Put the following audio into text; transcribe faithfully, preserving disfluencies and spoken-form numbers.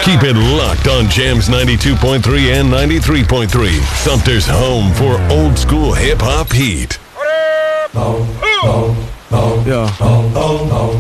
Keep it locked on Jams ninety-two point three and ninety-three point three. Sumter's home for old school hip hop heat. Yeah.